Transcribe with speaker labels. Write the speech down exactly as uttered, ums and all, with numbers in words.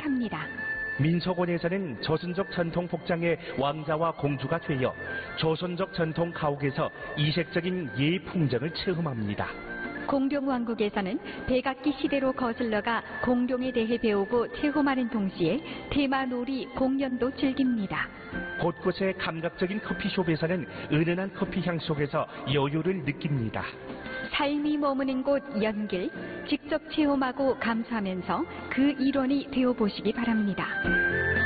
Speaker 1: 삽니다.
Speaker 2: 민속원에서는 조선족 전통 복장의 왕자와 공주가 되어 조선족 전통 가옥에서 이색적인 예 풍경을 체험합니다.
Speaker 1: 공룡왕국에서는 백악기 시대로 거슬러가 공룡에 대해 배우고 체험하는 동시에 테마놀이 공연도 즐깁니다.
Speaker 2: 곳곳의 감각적인 커피숍에서는 은은한 커피 향 속에서 여유를 느낍니다.
Speaker 1: 삶이 머무는 곳 연길, 직접 체험하고 감수하면서 그 일원이 되어보시기 바랍니다.